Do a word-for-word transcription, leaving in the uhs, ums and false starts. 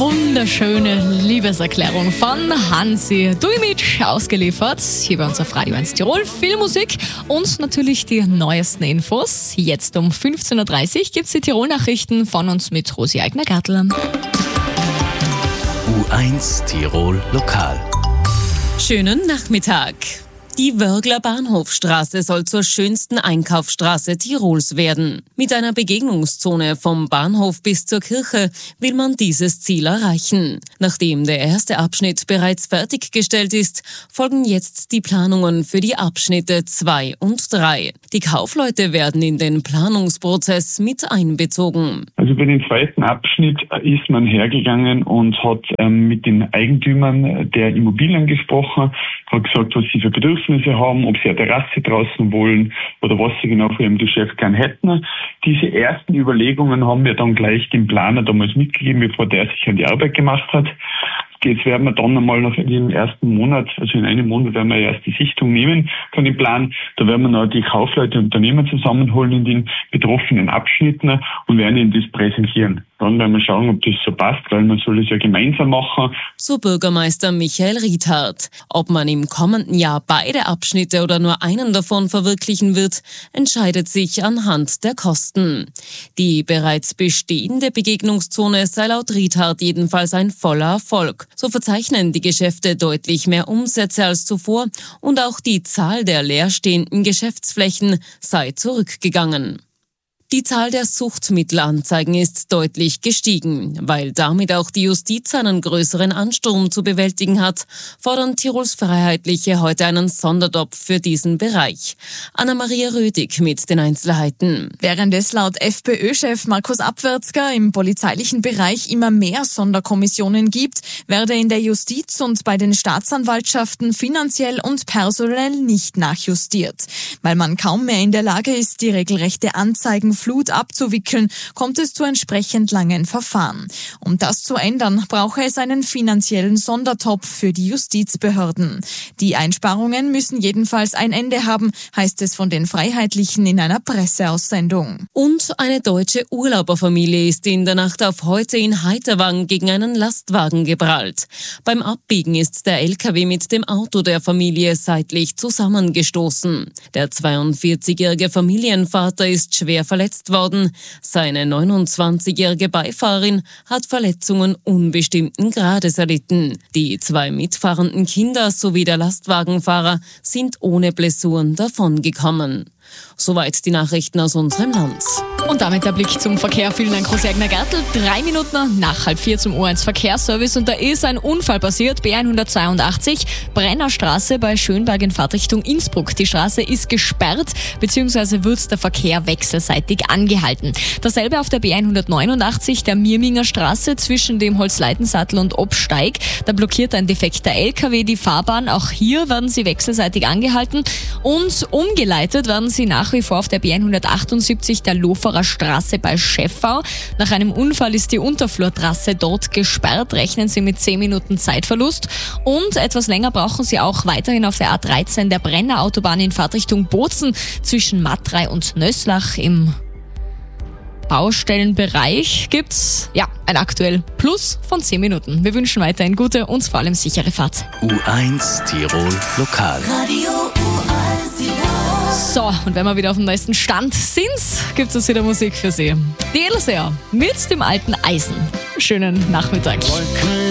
wunderschöne Liebeserklärung von Hansi Duimic ausgeliefert. Hier bei uns auf Radio eins Tirol. Viel Musik und natürlich die neuesten Infos. Jetzt um fünfzehn Uhr dreißig gibt es die Tirol-Nachrichten von uns mit Rosi Eigner-Gartl. U eins Tirol Lokal. Schönen Nachmittag. Die Wörgler Bahnhofstraße soll zur schönsten Einkaufsstraße Tirols werden. Mit einer Begegnungszone vom Bahnhof bis zur Kirche will man dieses Ziel erreichen. Nachdem der erste Abschnitt bereits fertiggestellt ist, folgen jetzt die Planungen für die Abschnitte zwei und drei. Die Kaufleute werden in den Planungsprozess mit einbezogen. Also bei dem zweiten Abschnitt ist man hergegangen und hat ähm, mit den Eigentümern der Immobilien gesprochen, hat gesagt, was sie für Bedürfnisse haben, ob sie eine Terrasse draußen wollen oder was sie genau für ihrem Geschäft gern hätten. Diese ersten Überlegungen haben wir dann gleich dem Planer damals mitgegeben, bevor der sich an die Arbeit gemacht hat. Jetzt werden wir dann einmal noch in dem ersten Monat, also in einem Monat werden wir erst die Sichtung nehmen von dem Plan. Da werden wir noch die Kaufleute und Unternehmer zusammenholen in den betroffenen Abschnitten und werden ihnen das präsentieren. Dann werden wir schauen, ob das so passt, weil man soll es ja gemeinsam machen. So Bürgermeister Michael Riethardt. Ob man im kommenden Jahr beide Abschnitte oder nur einen davon verwirklichen wird, entscheidet sich anhand der Kosten. Die bereits bestehende Begegnungszone sei laut Riethardt jedenfalls ein voller Erfolg. So verzeichnen die Geschäfte deutlich mehr Umsätze als zuvor und auch die Zahl der leerstehenden Geschäftsflächen sei zurückgegangen. Die Zahl der Suchtmittelanzeigen ist deutlich gestiegen. Weil damit auch die Justiz einen größeren Ansturm zu bewältigen hat, fordern Tirols Freiheitliche heute einen Sondertopf für diesen Bereich. Anna-Maria Rödig mit den Einzelheiten. Während es laut FPÖ-Chef Markus Abwärtsger im polizeilichen Bereich immer mehr Sonderkommissionen gibt, werde in der Justiz und bei den Staatsanwaltschaften finanziell und personell nicht nachjustiert. Weil man kaum mehr in der Lage ist, die regelrechte Anzeigen Flut abzuwickeln, kommt es zu entsprechend langen Verfahren. Um das zu ändern, brauche es einen finanziellen Sondertopf für die Justizbehörden. Die Einsparungen müssen jedenfalls ein Ende haben, heißt es von den Freiheitlichen in einer Presseaussendung. Und eine deutsche Urlauberfamilie ist in der Nacht auf heute in Heiterwang gegen einen Lastwagen geprallt. Beim Abbiegen ist der L K W mit dem Auto der Familie seitlich zusammengestoßen. Der zweiundvierzigjährige Familienvater ist schwer verletzt worden. Seine neunundzwanzigjährige Beifahrerin hat Verletzungen unbestimmten Grades erlitten. Die zwei mitfahrenden Kinder sowie der Lastwagenfahrer sind ohne Blessuren davongekommen. Soweit die Nachrichten aus unserem Land. Und damit der Blick zum Verkehr. Vielen Dank, Rosi Eigner-Gartl. Drei Minuten nach halb vier zum U eins Verkehrsservice und da ist ein Unfall passiert. B hundertzweiundachtzig, Brennerstraße bei Schönberg in Fahrtrichtung Innsbruck. Die Straße ist gesperrt, beziehungsweise wird der Verkehr wechselseitig angehalten. Dasselbe auf der B hundertneunundachtzig, der Mirminger Straße zwischen dem Holzleitensattel und Obsteig. Da blockiert ein defekter L K W die Fahrbahn. Auch hier werden sie wechselseitig angehalten und umgeleitet werden sie nach wie vor auf der B hundertachtundsiebzig, der Loferer Straße bei Schäffau. Nach einem Unfall ist die Unterflurtrasse dort gesperrt. Rechnen Sie mit zehn Minuten Zeitverlust. Und etwas länger brauchen Sie auch weiterhin auf der A dreizehn, der Brennerautobahn in Fahrtrichtung Bozen zwischen Matrei und Nöslach. Im Baustellenbereich gibt's ja ein aktuell Plus von zehn Minuten. Wir wünschen weiterhin gute und vor allem sichere Fahrt. U eins Tirol Lokal. Radio U eins Tirol. So, und wenn wir wieder auf dem neuesten Stand sind, gibt es wieder Musik für Sie. Die Edelseer mit dem alten Eisen. Schönen Nachmittag. Wolken